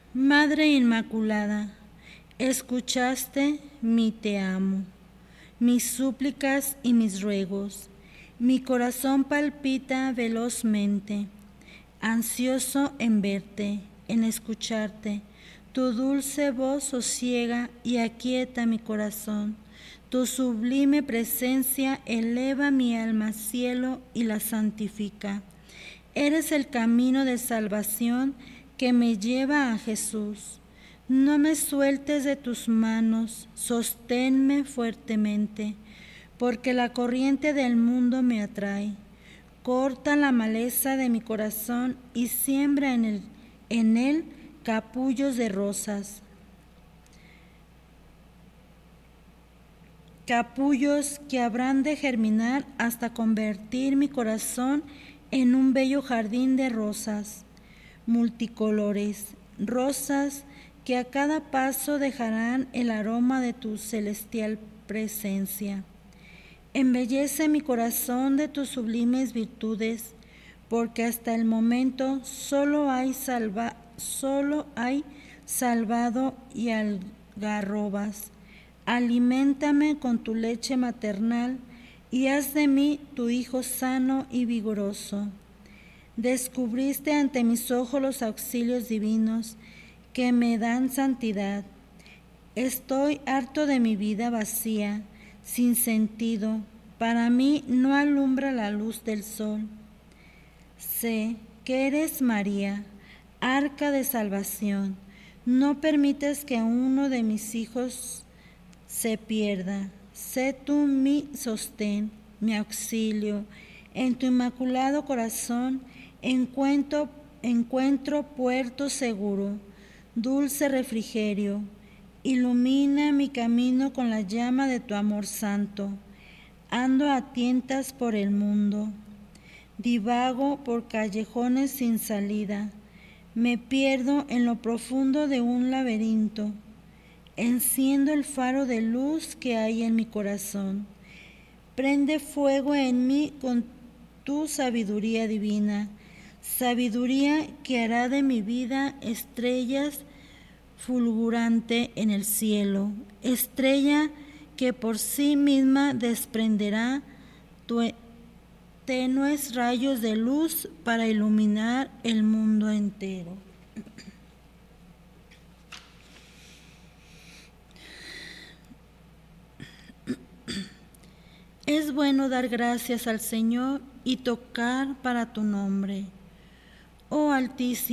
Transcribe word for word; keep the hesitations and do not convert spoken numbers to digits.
Madre Inmaculada, escuchaste mi te amo, mis súplicas y mis ruegos. Mi corazón palpita velozmente, ansioso en verte, en escucharte. Tu dulce voz sosiega y aquieta mi corazón. Tu sublime presencia eleva mi alma al cielo y la santifica. Eres el camino de salvación que me lleva a Jesús. No me sueltes de tus manos, sosténme fuertemente, porque la corriente del mundo me atrae. Corta la maleza de mi corazón y siembra en él, en él capullos de rosas. Capullos que habrán de germinar hasta convertir mi corazón en un bello jardín de rosas multicolores, rosas que a cada paso dejarán el aroma de tu celestial presencia. Embellece mi corazón de tus sublimes virtudes, porque hasta el momento solo hay, salva, solo hay salvado y algarrobas. Aliméntame con tu leche maternal y haz de mí tu hijo sano y vigoroso. Descubriste ante mis ojos los auxilios divinos que me dan santidad. Estoy harto de mi vida vacía, sin sentido. Para mí no alumbra la luz del sol. Sé que eres María, arca de salvación. No permites que uno de mis hijos se pierda. Sé tú mi sostén, mi auxilio. En tu inmaculado corazón encuentro, encuentro puerto seguro, dulce refrigerio. Ilumina mi camino con la llama de tu amor santo. Ando a tientas por el mundo, divago por callejones sin salida. Me pierdo en lo profundo de un laberinto. Enciendo el faro de luz que hay en mi corazón. Prende fuego en mí con tu sabiduría divina, sabiduría que hará de mi vida estrellas fulgurante en el cielo, estrella que por sí misma desprenderá tenues rayos de luz para iluminar el mundo entero. Es bueno dar gracias al Señor y tocar para tu nombre, oh Altísimo.